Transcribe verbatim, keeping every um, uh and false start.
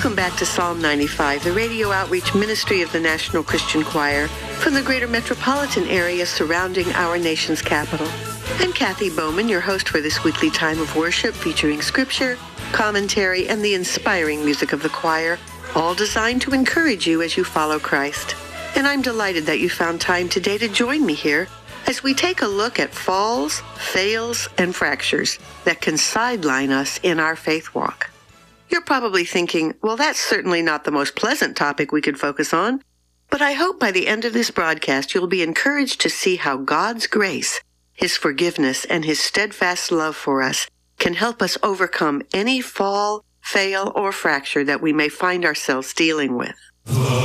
Welcome back to Psalm ninety-five, the radio outreach ministry of the National Christian Choir from the greater metropolitan area surrounding our nation's capital. I'm Kathy Bowman, your host for this weekly time of worship featuring scripture, commentary, and the inspiring music of the choir, all designed to encourage you as you follow Christ. And I'm delighted that you found time today to join me here as we take a look at falls, fails, and fractures that can sideline us in our faith walk. You're probably thinking, well, that's certainly not the most pleasant topic we could focus on, but I hope by the end of this broadcast you'll be encouraged to see how God's grace, His forgiveness, and His steadfast love for us can help us overcome any fall, fail, or fracture that we may find ourselves dealing with.